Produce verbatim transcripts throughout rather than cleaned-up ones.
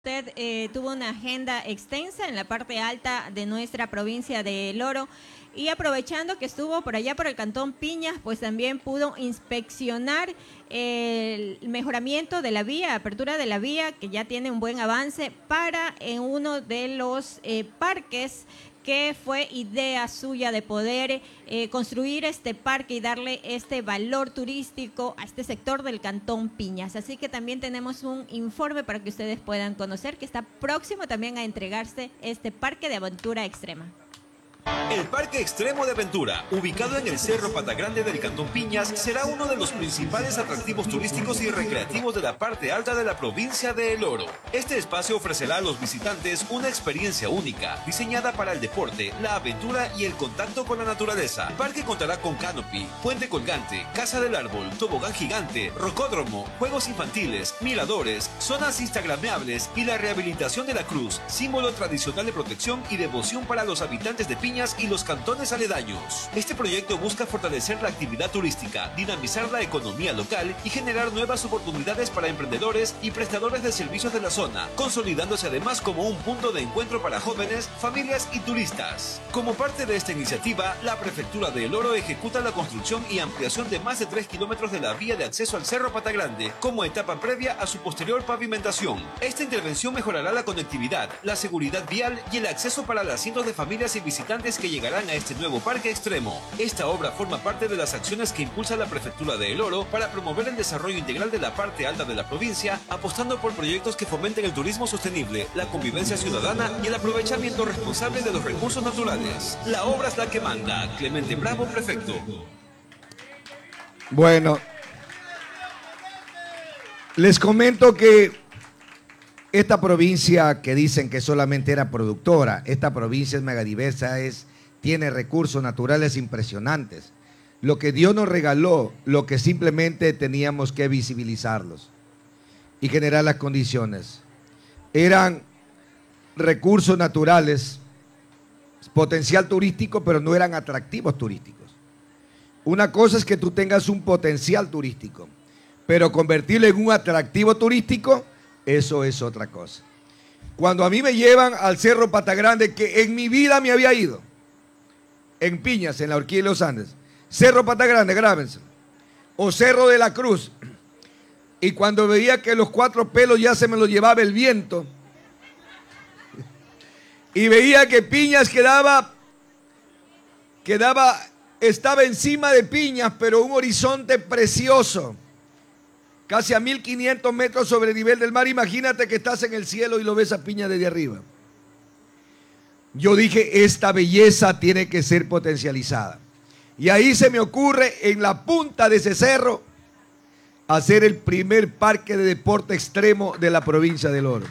Usted eh, tuvo una agenda extensa en la parte alta de nuestra provincia de El Oro y aprovechando que estuvo por allá por el Cantón Piñas, pues también pudo inspeccionar el mejoramiento de la vía, apertura de la vía, que ya tiene un buen avance para en uno de los eh, parques que fue idea suya de poder eh, construir este parque y darle este valor turístico a este sector del Cantón Piñas. Así que también tenemos un informe para que ustedes puedan conocer que está próximo también a entregarse este parque de aventura extrema. El Parque Extremo de Aventura, ubicado en el Cerro Patagrande del Cantón Piñas, será uno de los principales atractivos turísticos y recreativos de la parte alta de la provincia de El Oro. Este espacio ofrecerá a los visitantes una experiencia única, diseñada para el deporte, la aventura y el contacto con la naturaleza. El parque contará con canopy, puente colgante, casa del árbol, tobogán gigante, rocódromo, juegos infantiles, miradores, zonas instagrameables y la rehabilitación de la cruz, símbolo tradicional de protección y devoción para los habitantes de Piñas y los cantones aledaños. Este proyecto busca fortalecer la actividad turística, dinamizar la economía local y generar nuevas oportunidades para emprendedores y prestadores de servicios de la zona, consolidándose además como un punto de encuentro para jóvenes, familias y turistas. Como parte de esta iniciativa, la Prefectura de El Oro ejecuta la construcción y ampliación de más de tres kilómetros de la vía de acceso al Cerro Patagrande, como etapa previa a su posterior pavimentación. Esta intervención mejorará la conectividad, la seguridad vial y el acceso para las cientos de familias y visitantes que llegarán a este nuevo parque extremo. Esta obra forma parte de las acciones que impulsa la Prefectura de El Oro para promover el desarrollo integral de la parte alta de la provincia, apostando por proyectos que fomenten el turismo sostenible, la convivencia ciudadana y el aprovechamiento responsable de los recursos naturales. La obra es la que manda. Clemente Bravo, prefecto. Bueno, les comento que esta provincia que dicen que solamente era productora, esta provincia es megadiversa, es, tiene recursos naturales impresionantes. Lo que Dios nos regaló, lo que simplemente teníamos que visibilizarlos y generar las condiciones. Eran recursos naturales, potencial turístico, pero no eran atractivos turísticos. Una cosa es que tú tengas un potencial turístico, pero convertirlo en un atractivo turístico, eso es otra cosa. Cuando a mí me llevan al Cerro Patagrande, que en mi vida me había ido, en Piñas, en la Horquilla de los Andes, Cerro Patagrande, grábense, o Cerro de la Cruz, y cuando veía que los cuatro pelos ya se me los llevaba el viento, y veía que Piñas quedaba, quedaba, estaba encima de Piñas, pero un horizonte precioso, casi a mil quinientos metros sobre el nivel del mar. Imagínate que estás en el cielo y lo ves a Piña desde arriba. Yo dije, esta belleza tiene que ser potencializada. Y ahí se me ocurre, en la punta de ese cerro, hacer el primer parque de deporte extremo de la provincia del Oro.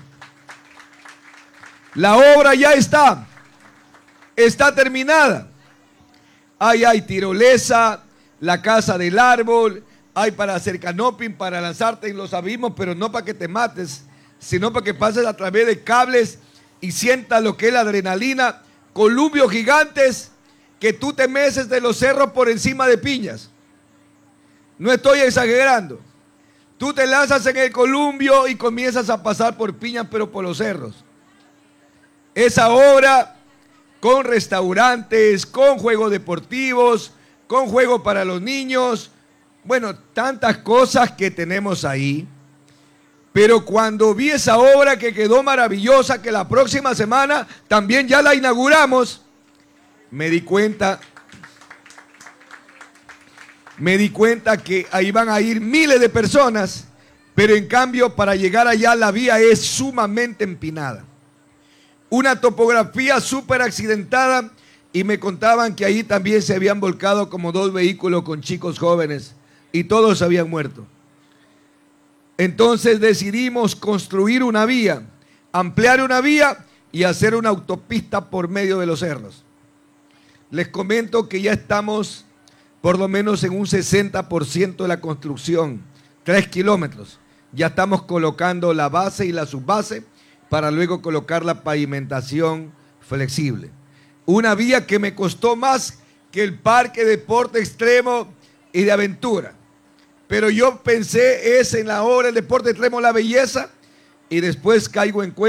La obra ya está, está terminada. Ahí hay tirolesa, la casa del árbol, hay para hacer canoping, para lanzarte en los abismos, pero no para que te mates, sino para que pases a través de cables y sientas lo que es la adrenalina, columpios gigantes que tú te meces de los cerros por encima de Piñas. No estoy exagerando. Tú te lanzas en el columpio y comienzas a pasar por Piñas, pero por los cerros. Esa obra con restaurantes, con juegos deportivos, con juegos para los niños. Bueno, tantas cosas que tenemos ahí, pero cuando vi esa obra que quedó maravillosa, que la próxima semana también ya la inauguramos, me di cuenta, me di cuenta que ahí van a ir miles de personas, pero en cambio para llegar allá la vía es sumamente empinada. Una topografía súper accidentada y me contaban que ahí también se habían volcado como dos vehículos con chicos jóvenes. Y todos habían muerto. Entonces decidimos construir una vía, ampliar una vía y hacer una autopista por medio de los cerros. Les comento que ya estamos por lo menos en un sesenta por ciento de la construcción, tres kilómetros. Ya estamos colocando la base y la subbase para luego colocar la pavimentación flexible. Una vía que me costó más que el parque de deporte extremo y de aventura. Pero yo pensé es en la obra del deporte extremo, la belleza, y después caigo en cuenta